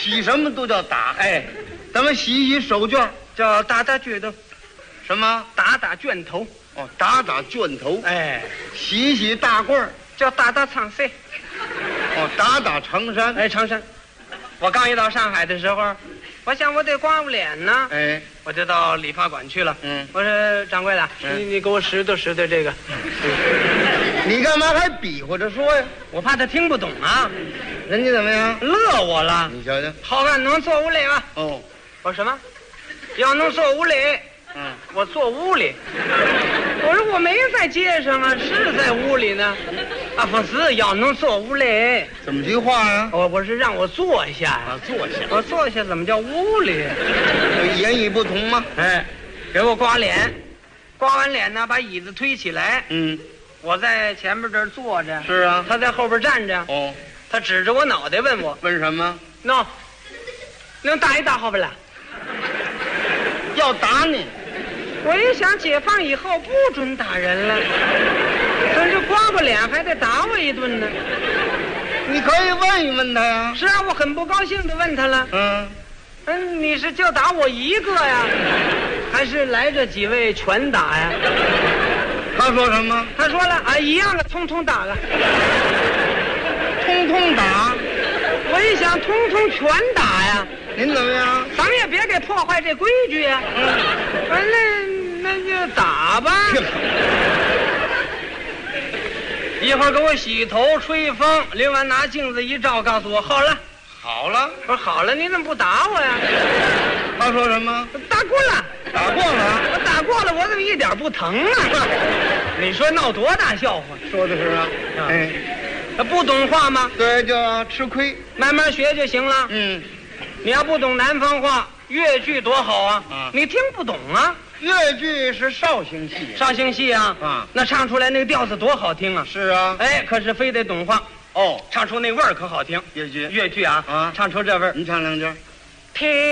洗什么都叫打。 哎， 咱们洗一洗手绢， 叫打打撅头， 什么？ 打打卷头。 哦，打打卷头。 哎， 洗一洗大褂儿， 叫打打长衫。 哦，打打长衫。 哎，长衫。我刚一到上海的时候，我想我得刮刮脸呢。 哎， 我就到理发馆去了。 嗯， 我说掌柜的，你给我拾掇拾掇这个。 你干嘛还比划着说呀？ 我怕他听不懂啊。 人家怎么样？ 乐我了。 你瞧瞧。 好看，能坐屋里吗？ 哦， 我说什么？要能坐屋里，我坐屋里。我说我没在街上啊，是在屋里呢。啊，不是，要能坐屋里。 怎么句话呀？ 我是让我坐一下呀。 啊，坐下。 我坐下怎么叫屋里？ 言语不同吗？ 哎，给我刮脸，刮完脸呢，把椅子推起来。 嗯， 我在前面这儿坐着。 是啊。 他在后边站着。 哦， 他指着我脑袋问我：“ 问什么？ 能打一打好不啦？” 要打你。 我一想，解放以后不准打人了，可是刮刮脸还得打我一顿呢。 你可以问一问他呀。 是啊，我很不高兴地问他了。你是就打我一个呀，还是来这几位全打呀？ 他说什么？ 他说了啊，一样的，通通打了。 通通打。 我一想，通通全打呀。 您怎么样？ 咱们也别给破坏这规矩呀。那就打吧。一会儿给我洗头吹风，淋完拿镜子一照，告诉我好了。 好了。 我说好了，你怎么不打我呀？ 他说什么？ 打过了。 打过了。 我打过了，我怎么一点不疼啊？你说闹多大笑话？ 说的是啊。哎， 不懂话吗？ 对，就要吃亏， 慢慢学就行了。你要不懂南方话，越剧多好啊！你听不懂啊？ 越剧是绍兴戏， 绍兴戏啊，那唱出来那个调子多好听啊！ 是啊， 哎，可是非得懂话哦， 唱出那味儿可好听。 越剧啊，唱出这味儿， 你唱两句。 听。